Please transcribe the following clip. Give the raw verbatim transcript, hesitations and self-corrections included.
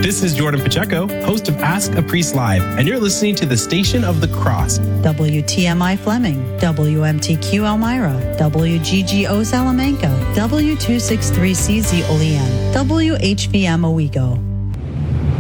This is Jordan Pacheco, host of Ask a Priest Live, and you're listening to the Station of the Cross. W T M I Fleming, W M T Q Elmira, W G G O Salamanca, W two sixty-three C Z Olean, W H V M Owego.